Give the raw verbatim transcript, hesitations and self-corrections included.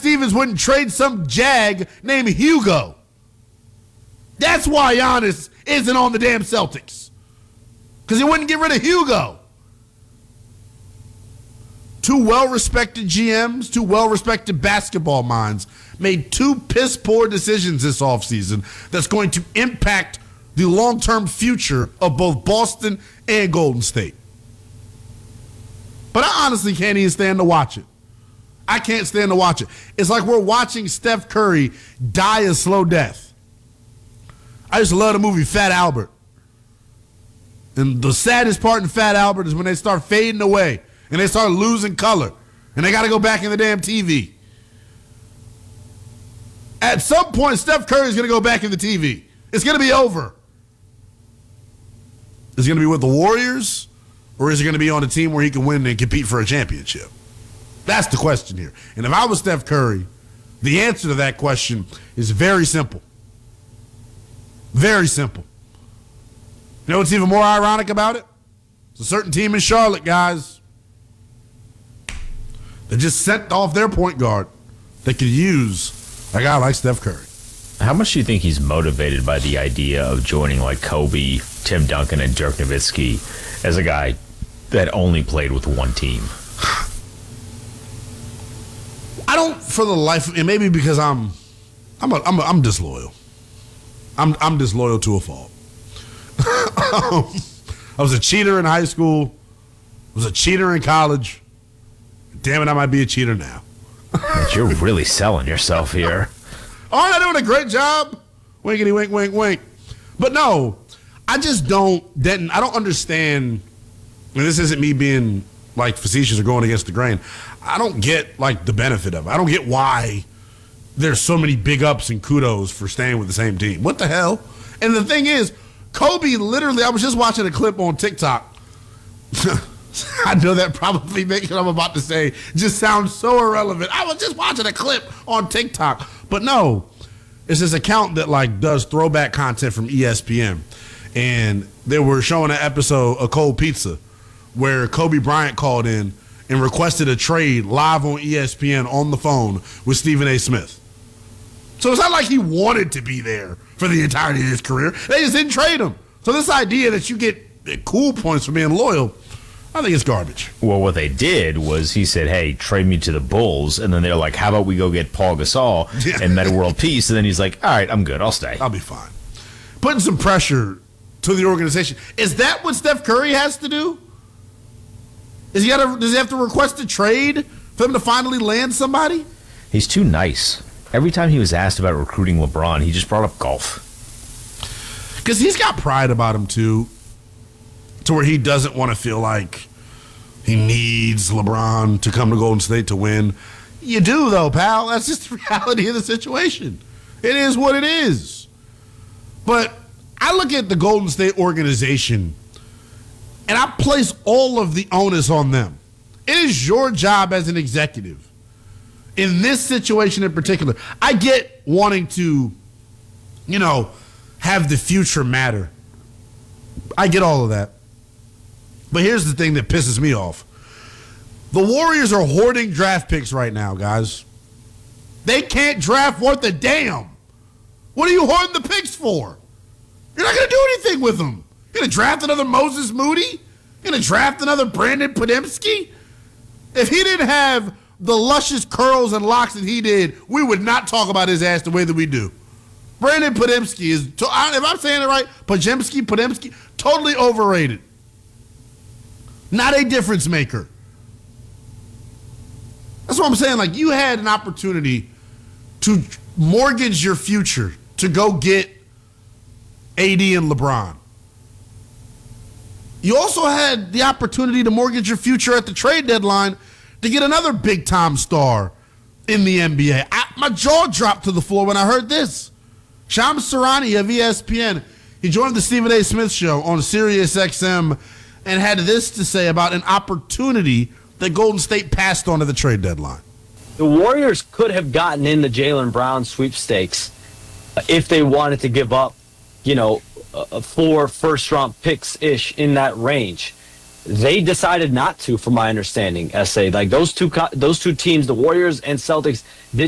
Stevens wouldn't trade some jag named Hugo. That's why Giannis isn't on the damn Celtics. Because he wouldn't get rid of Hugo. Two well-respected G Ms, two well-respected basketball minds made two piss-poor decisions this offseason that's going to impact the long-term future of both Boston and Golden State. But I honestly can't even stand to watch it. I can't stand to watch it. It's like we're watching Steph Curry die a slow death. I used to love the movie Fat Albert. And the saddest part in Fat Albert is when they start fading away and they start losing color and they got to go back in the damn T V. At some point, Steph Curry is going to go back in the T V. It's going to be over. Is he going to be with the Warriors, or is he going to be on a team where he can win and compete for a championship? That's the question here. And if I was Steph Curry, the answer to that question is very simple. Very simple. You know what's even more ironic about it? It's a certain team in Charlotte, guys. They just sent off their point guard. They could use a guy like Steph Curry. How much do you think he's motivated by the idea of joining like Kobe, Tim Duncan, and Dirk Nowitzki as a guy that only played with one team? I don't, for the life of, and maybe because I'm, I'm, a, I'm, a, I'm disloyal. I'm, I'm disloyal to a fault. I was a cheater in high school. I was a cheater in college. Damn it, I might be a cheater now. But you're really selling yourself here. Aren't I doing a great job? Winkety wink, wink, wink. But no, I just don't, Denton, I don't understand, and this isn't me being like facetious or going against the grain. I don't get like the benefit of it. I don't get why there's so many big ups and kudos for staying with the same team. What the hell? And the thing is, Kobe literally, I was just watching a clip on TikTok. I know that probably makes what I'm about to say just sounds so irrelevant. I was just watching a clip on TikTok. But no, it's this account that like does throwback content from E S P N. And they were showing an episode of Cold Pizza where Kobe Bryant called in and requested a trade live on E S P N on the phone with Stephen A. Smith. So it's not like he wanted to be there for the entirety of his career. They just didn't trade him. So this idea that you get cool points for being loyal, I think it's garbage. Well, what they did was he said, hey, trade me to the Bulls. And then they're like, how about we go get Paul Gasol Yeah. and Metta World Peace? And then he's like, all right, I'm good. I'll stay. I'll be fine. Putting some pressure to the organization. Is that what Steph Curry has to do? Is he gotta, does he have to request a trade for them to finally land somebody? He's too nice. Every time he was asked about recruiting LeBron, he just brought up golf. Because he's got pride about him, too, to where he doesn't want to feel like he needs LeBron to come to Golden State to win. You do, though, pal. That's just the reality of the situation. It is what it is. But I look at the Golden State organization, and I place all of the onus on them. It is your job as an executive. In this situation in particular, I get wanting to, you know, have the future matter. I get all of that. But here's the thing that pisses me off. The Warriors are hoarding draft picks right now, guys. They can't draft worth a damn. What are you hoarding the picks for? You're not going to do anything with them. You're going to draft another Moses Moody? You're going to draft another Brandon Podemski? If he didn't have the luscious curls and locks that he did, we would not talk about his ass the way that we do. Brandon Podemski is, if I'm saying it right, Podemski, Podemski, totally overrated. Not a difference maker. That's what I'm saying. Like, you had an opportunity to mortgage your future to go get A D and LeBron. You also had the opportunity to mortgage your future at the trade deadline to get another big-time star in the N B A. I, my jaw dropped to the floor when I heard this. Shams Charania of E S P N, he joined the Stephen A. Smith Show on Sirius X M and had this to say about an opportunity that Golden State passed on at the trade deadline. The Warriors could have gotten in the Jaylen Brown sweepstakes if they wanted to give up, you know, uh, four first-round picks-ish in that range. They decided not to, from my understanding, S A. Like those two, co- those two teams, the Warriors and Celtics, did